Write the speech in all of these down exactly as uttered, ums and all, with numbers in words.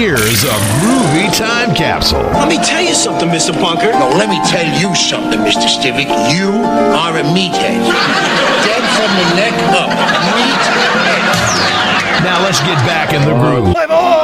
years of groovy time capsule. Let me tell you something, Mister Bunker. No, let me tell you something, Mister Stivic. You are a meathead. Dead from the neck up. Meathead. Now let's get back in the groove.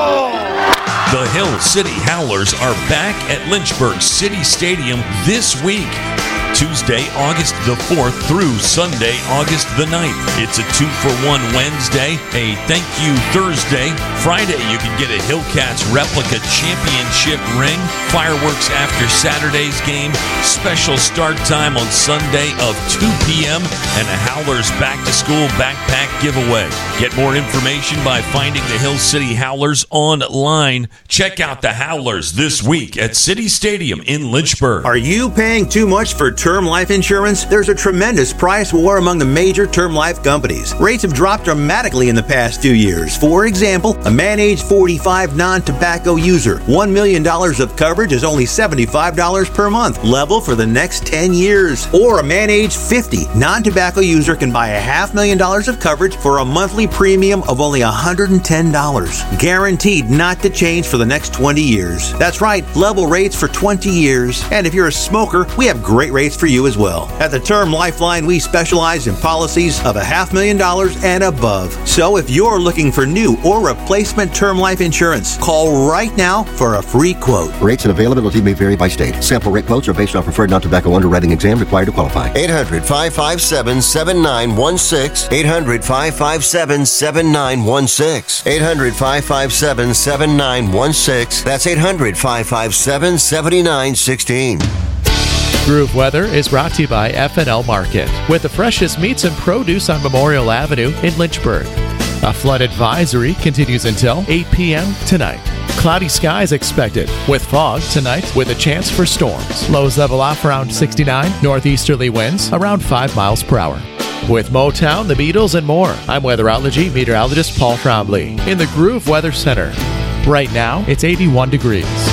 The Hill City Howlers are back at Lynchburg City Stadium this week. Tuesday, August the fourth through Sunday, August the ninth. It's a two-for-one Wednesday, a thank you Thursday. Friday, you can get a Hillcats replica championship ring, fireworks after Saturday's game, special start time on Sunday of two p.m., and a Howlers back-to-school backpack giveaway. Get more information by finding the Hill City Howlers online. Check out the Howlers this week at City Stadium in Lynchburg. Are you paying too much for term life insurance? There's a tremendous price war among the major term life companies. Rates have dropped dramatically in the past few years. For example, a man age forty-five non-tobacco user, one million dollars of coverage is only seventy-five dollars per month, level for the next ten years. Or a man age fifty non-tobacco user can buy a half million dollars of coverage for a monthly premium of only one hundred ten dollars. Guaranteed not to change for the next twenty years. That's right, level rates for twenty years. And if you're a smoker, we have great rates for you as well. At the Term Lifeline, we specialize in policies of a half million dollars and above. So if you're looking for new or replacement term life insurance, call right now for a free quote. Rates and availability may vary by state. Sample rate quotes are based on preferred non-tobacco underwriting exam required to qualify. eight hundred, five five seven, seven nine one six. eight hundred, five five seven, seven nine one six. eight hundred, five five seven, seven nine one six. That's eight hundred, five five seven, seven nine one six. Groove Weather is brought to you by F and L Market, with the freshest meats and produce on Memorial Avenue in Lynchburg. A flood advisory continues until eight p.m. tonight. Cloudy skies expected, with fog tonight with a chance for storms. Lows level off around sixty-nine, northeasterly winds around five miles per hour. With Motown, the Beatles, and more, I'm weatherology meteorologist Paul Trombley in the Groove Weather Center. Right now, it's eighty-one degrees.